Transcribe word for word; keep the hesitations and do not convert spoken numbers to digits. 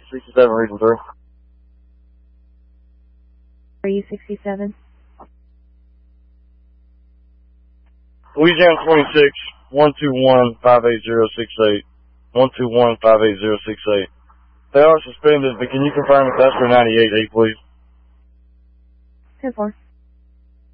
sixty-seven, region three. Are you sixty-seven? Louisiana twenty-six, one two one, five eight zero six eight. one two one, five eight zero six eight. They are suspended, but can you confirm if that's for ninety-eight eight, please? ten four.